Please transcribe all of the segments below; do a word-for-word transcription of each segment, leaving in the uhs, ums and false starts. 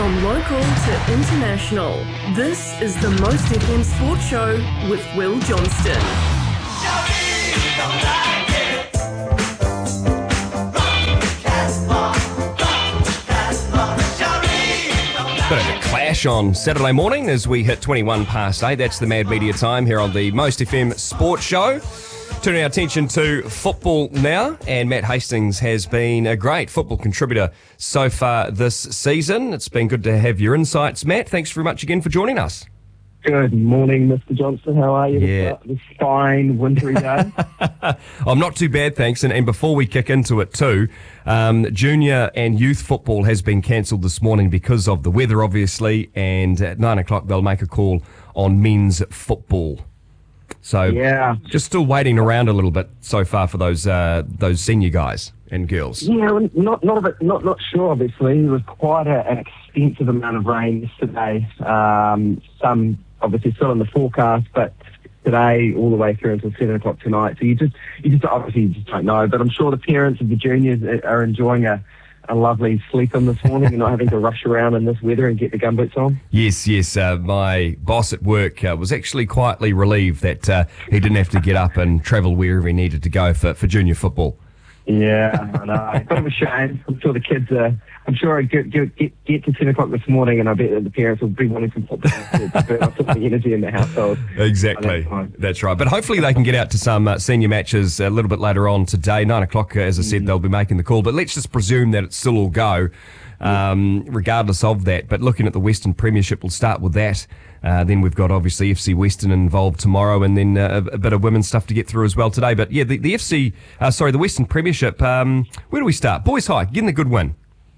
From local to international, this is the Most F M Sports Show with Will Johnston. Bit of a clash on Saturday morning as we hit twenty-one past eight. That's the Mad Media time here on the Most F M Sports Show. Turning our attention to football now, and Matt Hastings has been a great football contributor so far this season. It's been good to have your insights, Matt. Thanks very much again for joining us. Good morning, Mister Johnston. How are you? Yeah. This fine wintry day. I'm not too bad, thanks. And, and before we kick into it too, um, junior and youth football has been cancelled this morning because of the weather, obviously, and at nine o'clock they'll make a call on men's football. So yeah, just still waiting around a little bit so far for those uh, those senior guys and girls. Yeah, well, not not a bit, not not sure. Obviously, there was quite a, an extensive amount of rain yesterday. Um, some obviously still in the forecast, but today all the way through until seven o'clock tonight. So you just you just obviously you just don't know. But I'm sure the parents of the juniors are enjoying a. a lovely sleep in this morning and not having to rush around in this weather and get the gumboots on. Yes, yes. Uh, my boss at work uh, was actually quietly relieved that uh, he didn't have to get up and travel wherever he needed to go for, for junior football. Yeah, I know. Bit of a shame. I'm sure the kids are... I'm sure I get, get, get, get to ten o'clock this morning and I bet that the parents will be wanting some football to burn off some of the energy in the household. Exactly. That That's right. But hopefully they can get out to some uh, senior matches a little bit later on today. Nine o'clock, as I said, mm. they'll be making the call. But let's just presume that it's still all go, um, regardless of that. But looking at the Western Premiership, we'll start with that. Uh, then we've got obviously F C Western involved tomorrow, and then uh, a, a bit of women's stuff to get through as well today. But yeah, the, the F C, uh, sorry, the Western Premiership. Um, where do we start? Boys High getting a good win.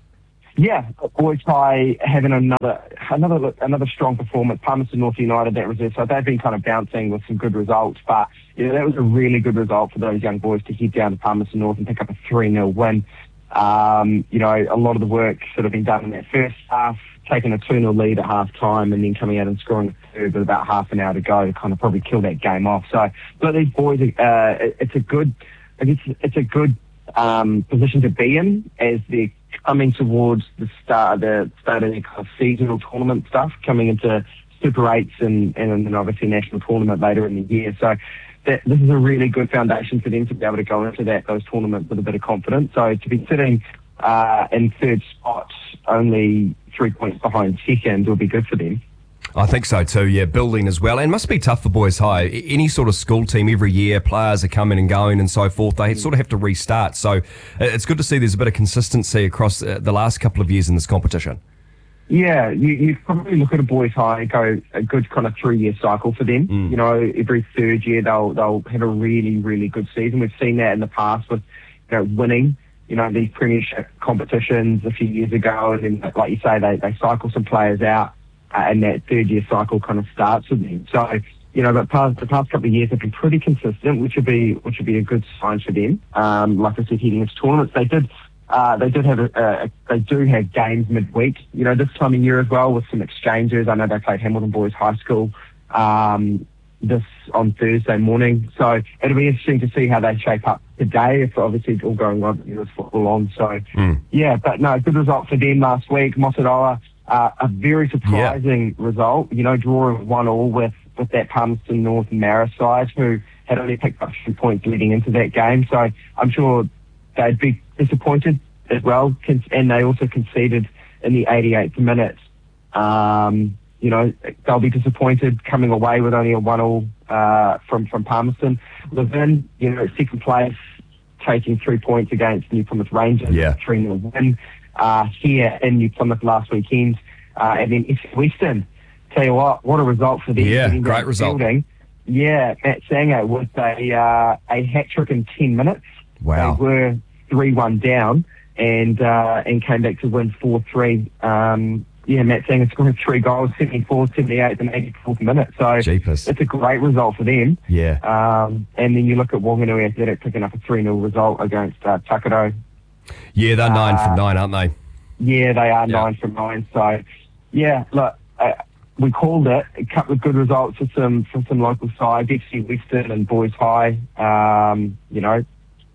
Yeah, Boys High having another another another strong performance. Palmerston North United, that reserve side, they've been kind of bouncing with some good results, but you know that was a really good result for those young boys to head down to Palmerston North and pick up a three nil win. Um, you know, a lot of the work sort of been done in that first half, taking a two nil lead at half time and then coming out and scoring a third with about half an hour to go to kind of probably kill that game off. So, but these boys, uh, it's a good, I guess it's a good um, position to be in as they're coming towards the start, the start of their kind of seasonal tournament stuff, coming into Super Eights and, and then obviously national tournament later in the year. So that, this is a really good foundation for them to be able to go into that those tournaments with a bit of confidence. So to be sitting uh, in third spot, only three points behind second, will be good for them. I think so too, yeah, building as well. And it must be tough for Boys High. Any sort of school team every year, players are coming and going and so forth. They sort of have to restart. So it's good to see there's a bit of consistency across the last couple of years in this competition. Yeah, you, you probably look at a Boys High and go a good kind of three-year cycle for them. Mm. You know, every third year they'll they'll have a really, really good season. We've seen that in the past with, you know, winning, you know, these premiership competitions a few years ago. And then, like you say, they, they cycle some players out. Uh, and that third year cycle kind of starts with them. So, you know, but past, the past couple of years have been pretty consistent, which would be which would be a good sign for them. Um, like I said, heading into tournaments, they did uh, they did have a, a they do have games midweek. You know, this time of year as well with some exchanges. I know they played Hamilton Boys High School um, this on Thursday morning. So it'll be interesting to see how they shape up today. If obviously it's all going well, you know, there's football on. So mm. yeah, but no, good result for them last week. Mossadoa. Uh, a very surprising yeah. result, you know, drawing one all with, with that Palmerston North Marist side who had only picked up two points leading into that game. So I'm sure they'd be disappointed as well. And they also conceded in the eighty-eighth minute. Um, you know, they'll be disappointed coming away with only a one all uh, from, from Palmerston. Levin, you know, second place, taking three points against New Plymouth Rangers, yeah. three nil win. Uh, here in New Plymouth last weekend, uh, and then F C Western. Tell you what, what a result for them. Yeah, great result. Building. Yeah, Matt Sanger with a uh, a hat trick in ten minutes. Wow. They were three one down and uh, and came back to win four three. Um, yeah, Matt Sanger scored three goals, seventy-four, seventy-eight, and eighty-fourth minute. So Jeepers. It's a great result for them. Yeah. Um, and then you look at Wanganui Athletic picking up a three nil result against uh, Takaro. Yeah, they're nine uh, from nine, aren't they? Yeah, they are yeah. nine from nine. So, yeah, look, uh, we called it a couple of good results for some for some local sides, F C Western and Boys High. Um, you know,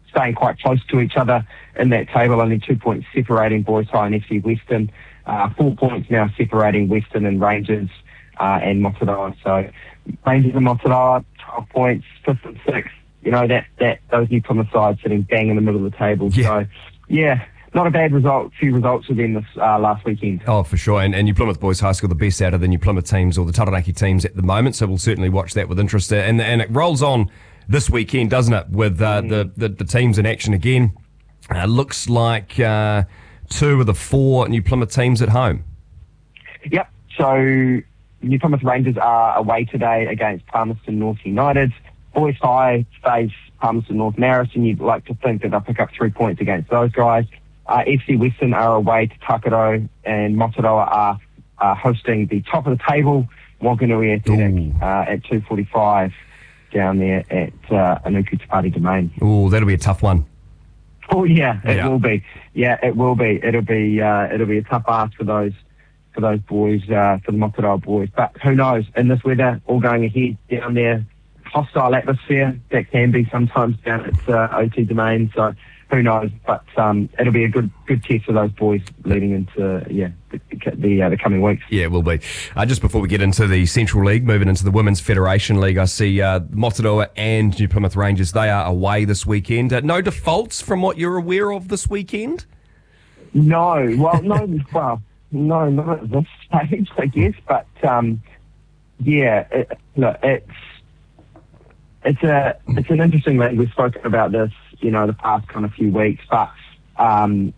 staying quite close to each other in that table, only two points separating Boys High and F C Western. Uh, four points now separating Western and Rangers uh, and Motoroa. So Rangers and Motoroa, twelve points, fifth and sixth. You know, that, that those New Plymouth sides sitting bang in the middle of the table. Yeah. So, yeah, not a bad result. Few results with them this uh, last weekend. Oh, for sure. And, and New Plymouth Boys High School, the best out of the New Plymouth teams or the Taranaki teams at the moment. So we'll certainly watch that with interest. And, and it rolls on this weekend, doesn't it, with uh, mm. the, the, the teams in action again. Uh, looks like uh, two of the four New Plymouth teams at home. Yep. So New Plymouth Rangers are away today against Palmerston North United. Boys High face Palmerston North Marist, and you'd like to think that they'll pick up three points against those guys. Uh, F C Western are away to Takaro, and Motoroa are uh, hosting the top of the table, Wanganui Athletic, uh, at two forty-five down there at uh, Anuku Tapati Domain. Oh, that'll be a tough one. Oh yeah, it yeah. will be. Yeah, it will be. It'll be. Uh, it'll be a tough ask for those for those boys, uh, for the Motoroa boys. But who knows? In this weather, all going ahead down there. Hostile atmosphere that can be sometimes down at uh, O T Domain, so who knows? But um, it'll be a good good test for those boys leading into yeah the the, uh, the coming weeks. Yeah, it will be. Uh, just before we get into the Central League, moving into the Women's Federation League, I see uh, Motoroa and New Plymouth Rangers. They are away this weekend. Uh, no defaults from what you're aware of this weekend? No, well, no, well, no, not at this stage, I guess. But um, yeah, it, look, it's. It's a it's an interesting league. We've spoken about this, you know, the past kind of few weeks. But um,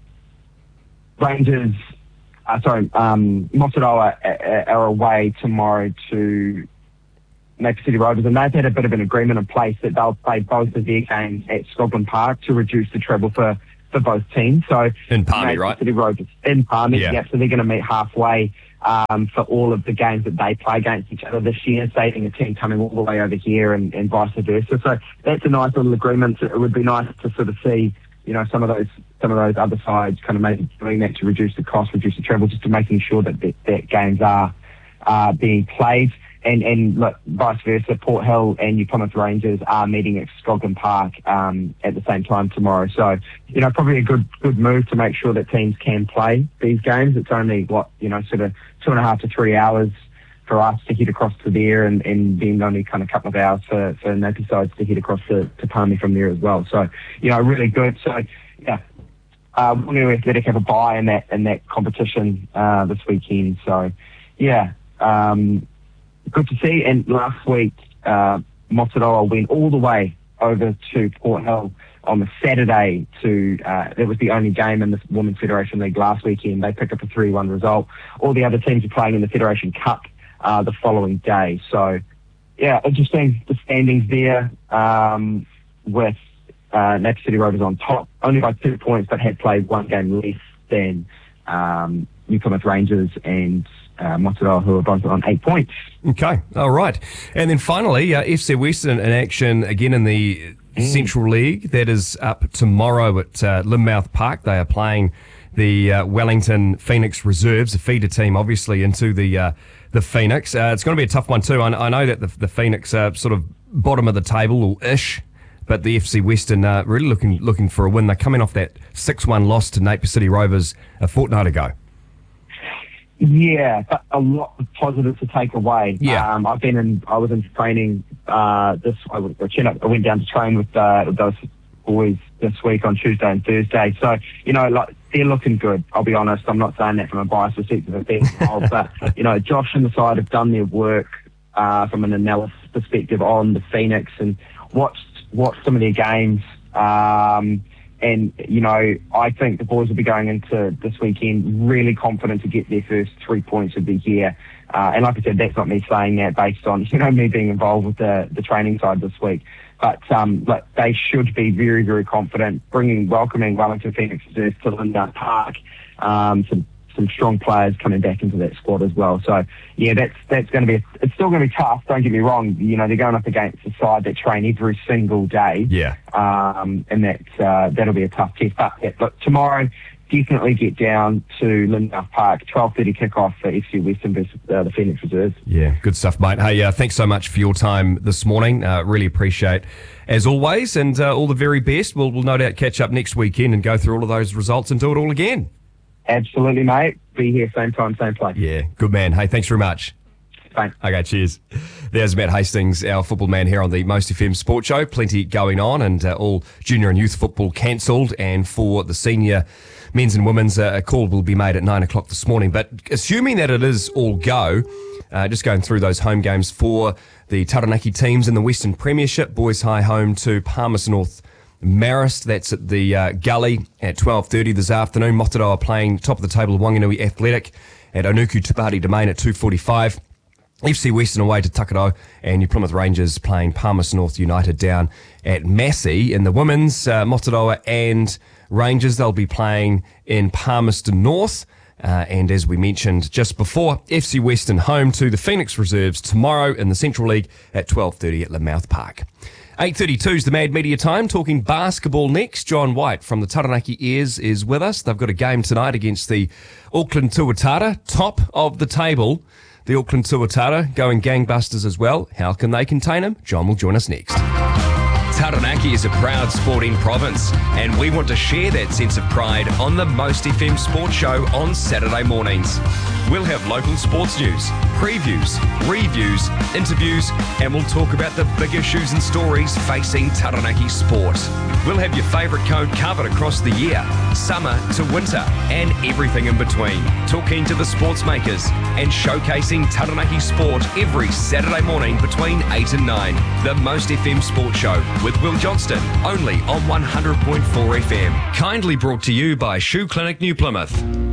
Rangers, uh, sorry, um, Motoroa are, are away tomorrow to Napier City Rovers, and they've had a bit of an agreement in place that they'll play both of their games at Scotland Park to reduce the travel for, for both teams. So in Palmy, right? City Rovers in Palmy, yeah. yeah. So they're going to meet halfway. Um, for all of the games that they play against each other this year, saving a team coming all the way over here and, and vice versa. So that's a nice little agreement. It would be nice to sort of see, you know, some of those some of those other sides kind of maybe doing that to reduce the cost, reduce the travel, just to making sure that that, that games are uh, being played. And, and look, vice versa, Port Hill and New Plymouth Rangers are meeting at Scotland Park um, at the same time tomorrow. So, you know, probably a good good move to make sure that teams can play these games. It's only, what, you know, sort of two and a half to three hours for us to head across to there, and, and then only kind of a couple of hours for, for Napier sides to head across to, to Palmy from there as well. So, you know, really good. So, yeah, uh, Wanganui Athletic have a bye in that, in that competition uh, this weekend. So, yeah, um, good to see. And last week, uh, Motoroa went all the way over to Port Hill on the Saturday to, uh, that was the only game in the Women's Federation League last weekend. They picked up a three one result. All the other teams are playing in the Federation Cup uh, the following day. So, yeah, interesting. The standings there um, with uh, Napier City Rovers on top, only by two points, but had played one game less than um, New Plymouth Rangers and Uh, Motoroa, who are both on eight points. Okay, all right. And then finally, uh, F C Western in action again in the mm. Central League. That is up tomorrow at uh, Lynmouth Park. They are playing the uh, Wellington Phoenix Reserves, a feeder team, obviously, into the uh, the Phoenix. Uh, it's going to be a tough one too. I, I know that the, the Phoenix are sort of bottom of the table, or ish, but the F C Western are really looking looking for a win. They're coming off that six one loss to Napier City Rovers a fortnight ago. Yeah, but a lot of positives to take away. Yeah. Um, I've been in, I was in training, uh, this, I went, I went down to train with, uh, with those boys this week on Tuesday and Thursday. So, you know, like, they're looking good. I'll be honest. I'm not saying that from a biased perspective of being involved, but, you know, Josh and the side have done their work, uh, from an analysis perspective on the Phoenix and watched, watched some of their games, um, And, you know, I think the boys will be going into this weekend really confident to get their first three points of the year. Uh, and like I said, that's not me saying that based on, you know, me being involved with the, the training side this week. But um, like, they should be very, very confident, bringing, welcoming Wellington Phoenix to Lynmouth Park. Um, some, some strong players coming back into that squad as well. So, yeah, that's that's going to be, it's still going to be tough, don't get me wrong. You know, they're going up against a side that train every single day. Yeah. Um, and that, uh, that'll be a tough test. But, yeah, look, tomorrow, definitely get down to Lindau Park. twelve thirty kickoff for F C Western versus uh, the Phoenix Reserves. Yeah, good stuff, mate. Hey, uh, thanks so much for your time this morning. Uh, really appreciate, as always, and uh, all the very best. We'll, we'll no doubt catch up next weekend and go through all of those results and do it all again. Absolutely, mate. Be here same time, same place. Yeah, good man. Hey, thanks very much. Thanks. Okay, cheers. There's Matt Hastings, our football man here on the Most F M Sports Show. Plenty going on, and uh, all junior and youth football cancelled. And for the senior men's and women's, uh, a call will be made at nine o'clock this morning. But assuming that it is all go, uh, just going through those home games for the Taranaki teams in the Western Premiership. Boys High home to Palmerston North Marist. That's at the uh, Gully at twelve thirty this afternoon. Motoroa playing top of the table of Wanganui Athletic at Onuku Tipahati Domain at two forty-five. F C Western away to Takaro, and New Plymouth Rangers playing Palmerston North United down at Massey. In the women's, uh, Motoroa and Rangers, they'll be playing in Palmerston North. Uh, and as we mentioned just before, F C Western home to the Phoenix Reserves tomorrow in the Central League at twelve thirty at Lamouth Park. eight thirty-two is the Mad Media Time. Talking basketball next. John White from the Taranaki Airs is with us. They've got a game tonight against the Auckland Tuatara, top of the table. The Auckland Tuatara going gangbusters as well. How can they contain them? John will join us next. Taranaki is a proud sporting province, and we want to share that sense of pride on the Most F M Sports Show on Saturday mornings. We'll have local sports news, previews, reviews, interviews, and we'll talk about the big issues and stories facing Taranaki sport. We'll have your favourite code covered across the year, summer to winter, and everything in between. Talking to the sports makers and showcasing Taranaki sport every Saturday morning between eight and nine. The Most F M Sports Show with Will Johnston, only on one hundred point four F M. Kindly brought to you by Shoe Clinic New Plymouth.